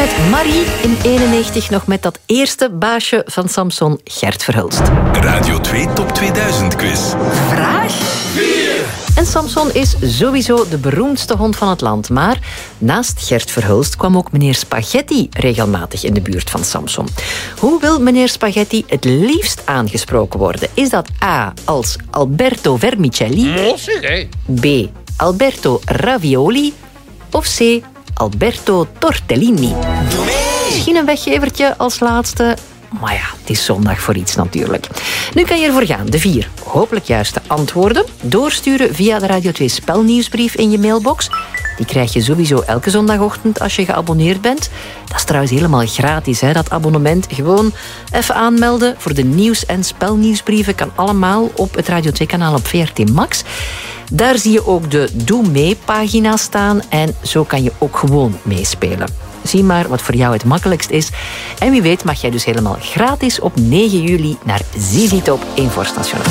met Marie in 91 nog met dat eerste baasje van Samson, Gert Verhulst. Radio 2 Top 2000 quiz. Vraag 4. En Samson is sowieso de beroemdste hond van het land. Maar naast Gert Verhulst kwam ook meneer Spaghetti regelmatig in de buurt van Samson. Hoe wil meneer Spaghetti het liefst aangesproken worden? Is dat A als Alberto Vermicelli? B. Alberto Ravioli? Of C. Alberto Tortellini? Misschien een weggevertje als laatste. Maar ja, het is zondag voor iets natuurlijk. Nu kan je ervoor gaan. De 4 hopelijk juiste antwoorden doorsturen via de Radio 2 spelnieuwsbrief in je mailbox. Die krijg je sowieso elke zondagochtend als je geabonneerd bent. Dat is trouwens helemaal gratis, hè, dat abonnement. Gewoon even aanmelden voor de nieuws- en spelnieuwsbrieven. Kan allemaal op het Radio 2-kanaal op VRT Max. Daar zie je ook de Doe Mee-pagina staan. En zo kan je ook gewoon meespelen. Zie maar wat voor jou het makkelijkst is. En wie weet mag jij dus helemaal gratis op 9 juli naar Zizi Top 1 Force Nationaal.